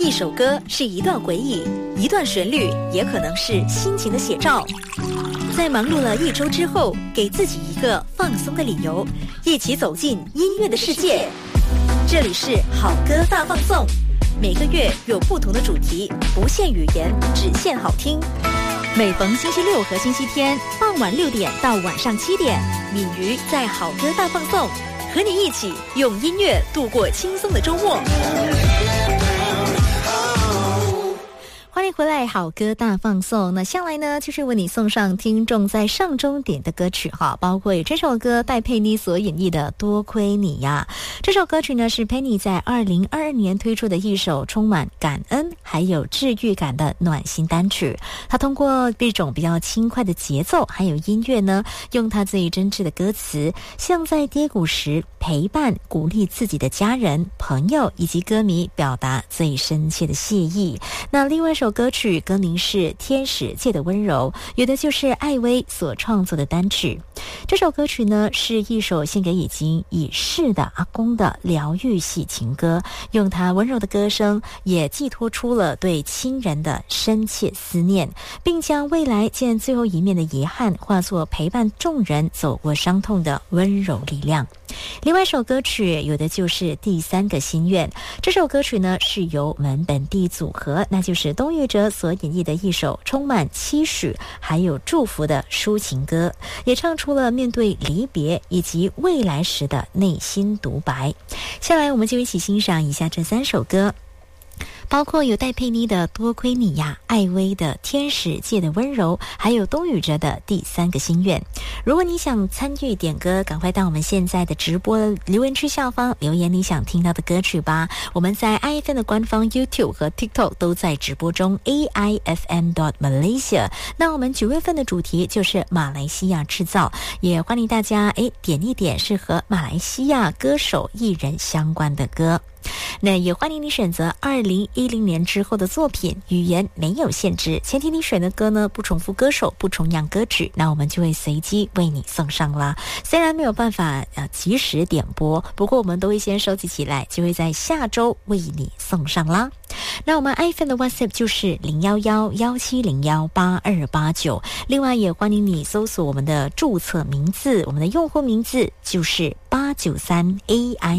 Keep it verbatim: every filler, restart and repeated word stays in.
一首歌是一段回忆，一段旋律也可能是心情的写照。在忙碌了一周之后，给自己一个放松的理由，一起走进音乐的世界。这里是好歌大放送，每个月有不同的主题，不限语言，只限好听。每逢星期六和星期天傍晚六点到晚上七点，敏瑜在好歌大放送，和你一起用音乐度过轻松的周末。欢迎回来，好歌大放送。那下来呢，就是为你送上听众在上周点的歌曲哈，包括这首歌戴佩妮所演绎的《多亏你呀》。这首歌曲呢是佩妮在二零二二年推出的一首充满感恩还有治愈感的暖心单曲。她通过一种比较轻快的节奏还有音乐呢，用她最真挚的歌词，像在跌谷时陪伴鼓励自己的家人朋友以及歌迷，表达最深切的谢意。那另外一首歌曲歌名是《天使界的温柔》，有的就是艾薇所创作的单曲。这首歌曲呢是一首献给已经已逝的阿公的疗愈系情歌，用他温柔的歌声也寄托出了对亲人的深切思念，并将未来见最后一面的遗憾化作陪伴众人走过伤痛的温柔力量。另外一首歌曲有的就是第三个心愿，这首歌曲呢是由我们本地组合，那就是东岳哲所演绎的一首充满期许还有祝福的抒情歌，也唱出了面对离别以及未来时的内心独白。下来我们就一起欣赏一下这三首歌，包括有戴佩妮的《多亏你呀》，艾薇的《天使界的温柔》，还有东宇哲的《第三个心愿》。如果你想参与点歌，赶快到我们现在的直播留言区下方留言你想听到的歌曲吧。我们在 I F M 的官方 YouTube 和 TikTok 都在直播中 A I F M dot Malaysia。 那我们九月份的主题就是马来西亚制造，也欢迎大家诶点一点是和马来西亚歌手艺人相关的歌。那也欢迎你选择二零一零年之后的作品，语言没有限制，前提你选的歌呢不重复歌手，不重样歌曲，那我们就会随机为你送上啦。虽然没有办法呃及时点播，不过我们都会先收集起来，就会在下周为你送上啦。那我们 I F M 的 WhatsApp 就是零一一一七零一八二八九，另外也欢迎你搜索我们的注册名字，我们的用户名字就是八九三 A I